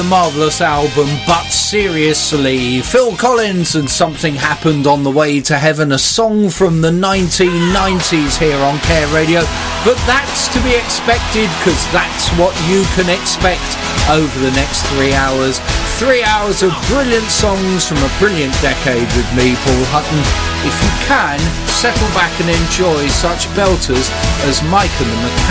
Marvellous album, but seriously, Phil Collins and Something Happened on the Way to Heaven, a song from the 1990s here on Care Radio, but that's to be expected because that's what you can expect over the next 3 hours. 3 hours of brilliant songs from a brilliant decade with me, Paul Hutton. If you can, settle back and enjoy such belters as Mike and the Mechanics.